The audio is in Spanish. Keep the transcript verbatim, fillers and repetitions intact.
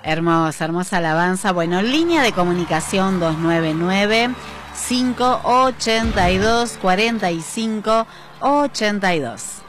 Hermosa, hermosa alabanza. Bueno, línea de comunicación dos nueve nueve, cinco ocho dos, cuatro cinco ocho dos.